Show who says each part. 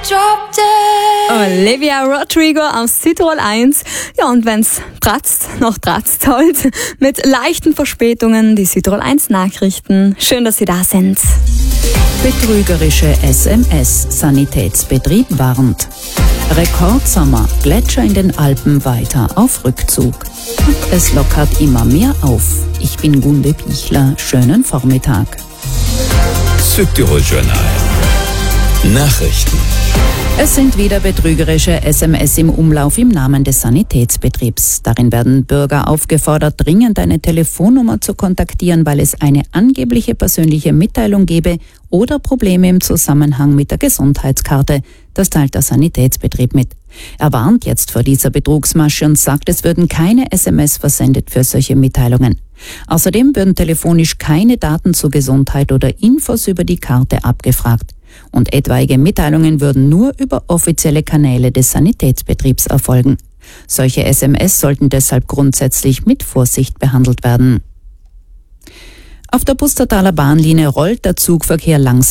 Speaker 1: drop dead.
Speaker 2: Olivia Rodrigo aus Südtirol 1. Ja, und wenn's tratzt, noch tratzt halt. Mit leichten Verspätungen die Südtirol 1 Nachrichten. Schön, dass Sie da sind.
Speaker 3: Betrügerische SMS. Sanitätsbetrieb warnt. Rekordsommer. Gletscher in den Alpen weiter auf Rückzug. Und es lockert immer mehr auf. Ich bin Gunde Pichler. Schönen Vormittag.
Speaker 4: Südtirol Journal. Nachrichten.
Speaker 3: Es sind wieder betrügerische SMS im Umlauf im Namen des Sanitätsbetriebs. Darin werden Bürger aufgefordert, dringend eine Telefonnummer zu kontaktieren, weil es eine angebliche persönliche Mitteilung gebe oder Probleme im Zusammenhang mit der Gesundheitskarte. Das teilt der Sanitätsbetrieb mit. Er warnt jetzt vor dieser Betrugsmasche und sagt, es würden keine SMS versendet für solche Mitteilungen. Außerdem würden telefonisch keine Daten zur Gesundheit oder Infos über die Karte abgefragt. Und etwaige Mitteilungen würden nur über offizielle Kanäle des Sanitätsbetriebs erfolgen. Solche SMS sollten deshalb grundsätzlich mit Vorsicht behandelt werden. Auf der Pustertaler Bahnlinie rollt der Zugverkehr langsam